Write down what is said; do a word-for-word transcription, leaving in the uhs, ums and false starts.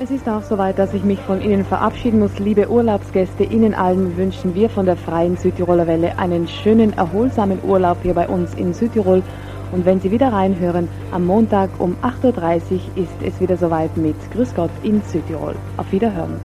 Es ist auch soweit, dass ich mich von Ihnen verabschieden muss. Liebe Urlaubsgäste, Ihnen allen wünschen wir von der Freien Südtiroler Welle einen schönen, erholsamen Urlaub hier bei uns in Südtirol. Und wenn Sie wieder reinhören, am Montag um acht Uhr dreißig ist es wieder soweit mit Grüß Gott in Südtirol. Auf Wiederhören.